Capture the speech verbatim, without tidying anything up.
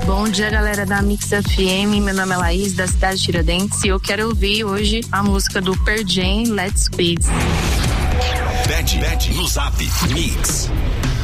Bom dia, galera da Mix F M. Meu nome é Laís, da cidade de Tiradentes, e eu quero ouvir hoje a música do Pearl Jam, Let's Speed. Pede, pede no Zap Mix.